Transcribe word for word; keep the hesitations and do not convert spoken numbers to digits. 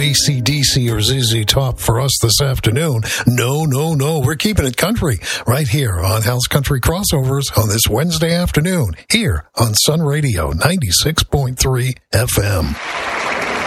A C D C or Z Z Top for us this afternoon. No, no, no. We're keeping it country right here on House Country Crossovers on this Wednesday afternoon here on Sun Radio ninety-six point three F M.